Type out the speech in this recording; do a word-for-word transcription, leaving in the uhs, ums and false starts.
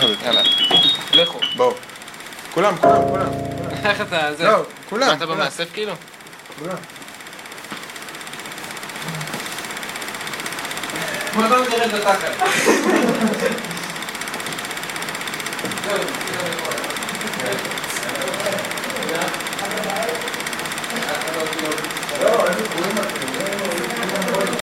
יאללה, לכו. בואו. כולם, כולם, כולם. איך אתה, זה? לא, כולם. מה, אתה במאסף כאילו? כולם. בוא לא נרד לתחת. זהו,